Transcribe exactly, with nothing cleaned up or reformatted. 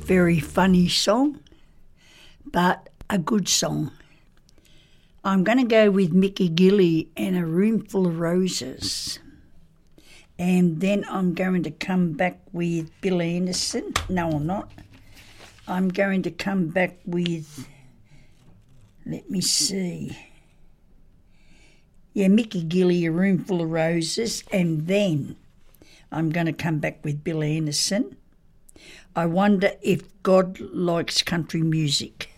very funny song, but a good song. I'm going to go with Mickey Gilley and A Room Full of Roses. And then I'm going to come back with Bill Anderson. No, I'm not. I'm going to come back with, let me see. Yeah, Mickey Gilley, A Room Full of Roses. And then I'm going to come back with Bill Anderson. I wonder if God likes country music.